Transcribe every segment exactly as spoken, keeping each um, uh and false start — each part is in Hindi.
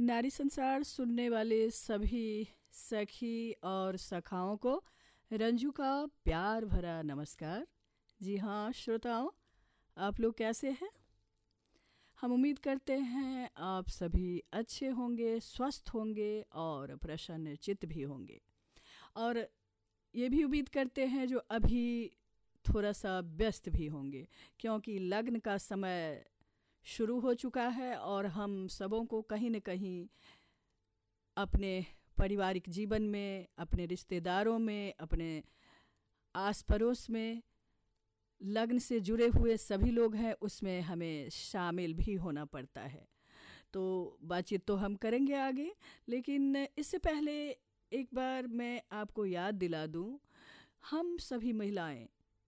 नारी संसार सुनने वाले सभी सखी और सखाओं को रंजू का प्यार भरा नमस्कार। जी हाँ श्रोताओं, आप लोग कैसे हैं? हम उम्मीद करते हैं आप सभी अच्छे होंगे, स्वस्थ होंगे और प्रसन्न चित्त भी होंगे। और ये भी उम्मीद करते हैं जो अभी थोड़ा सा व्यस्त भी होंगे, क्योंकि लग्न का समय शुरू हो चुका है और हम सबों को कहीं न कहीं अपने पारिवारिक जीवन में, अपने रिश्तेदारों में, अपने आस पड़ोस में लग्न से जुड़े हुए सभी लोग हैं, उसमें हमें शामिल भी होना पड़ता है। तो बातचीत तो हम करेंगे आगे, लेकिन इससे पहले एक बार मैं आपको याद दिला दूं, हम सभी महिलाएं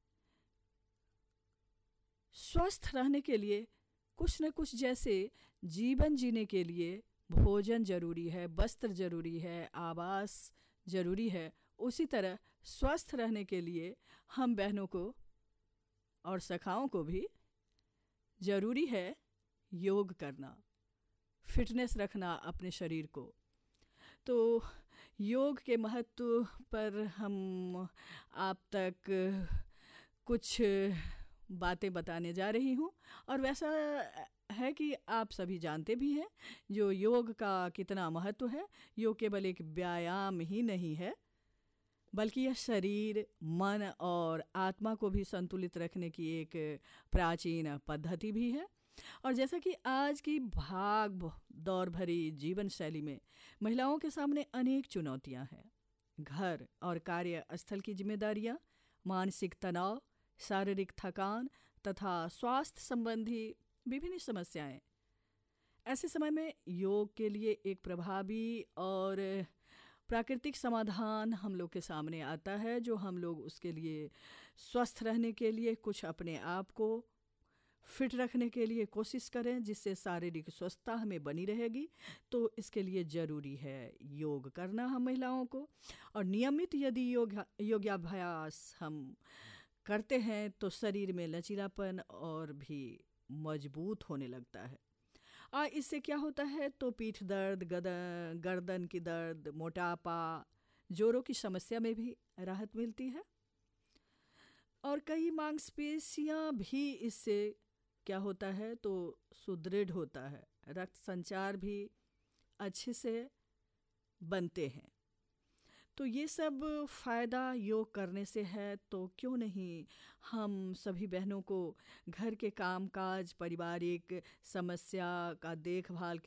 स्वस्थ रहने के लिए कुछ न कुछ, जैसे जीवन जीने के लिए भोजन जरूरी है, वस्त्र जरूरी है, आवास जरूरी है, उसी तरह स्वस्थ रहने के लिए हम बहनों को और सखाओं को भी ज़रूरी है योग करना, फिटनेस रखना अपने शरीर को। तो योग के महत्व पर हम आप तक कुछ बातें बताने जा रही हूँ। और वैसा है कि आप सभी जानते भी हैं जो योग का कितना महत्व है। योग केवल एक व्यायाम ही नहीं है, बल्कि यह शरीर, मन और आत्मा को भी संतुलित रखने की एक प्राचीन पद्धति भी है। और जैसा कि आज की भाग दौड़ भरी जीवन शैली में महिलाओं के सामने अनेक चुनौतियां हैं। घर और कार्यस्थल की जिम्मेदारियां, मानसिक तनाव, शारीरिक थकान तथा स्वास्थ्य संबंधी विभिन्न समस्याएं। ऐसे समय में योग के लिए एक प्रभावी और प्राकृतिक समाधान हम लोग के सामने आता है, जो हम लोग उसके लिए स्वस्थ रहने के लिए, कुछ अपने आप को फिट रखने के लिए कोशिश करें, जिससे शारीरिक स्वस्थता हमें बनी रहेगी। तो इसके लिए ज़रूरी है योग करना हम महिलाओं को। और नियमित यदि योग योगाभ्यास हम करते हैं तो शरीर में लचीलापन और भी मजबूत होने लगता है। और इससे क्या होता है तो पीठ दर्द, गदन गर्दन की दर्द, मोटापा, जोड़ों की समस्या में भी राहत मिलती है। और कई मांसपेशियां भी इससे क्या होता है तो सुदृढ़ होता है, रक्त संचार भी अच्छे से बनते हैं। तो ये सब फ़ायदा योग करने से है, तो क्यों नहीं हम सभी बहनों को घर के कामकाज, पारिवारिक समस्या का देखभाल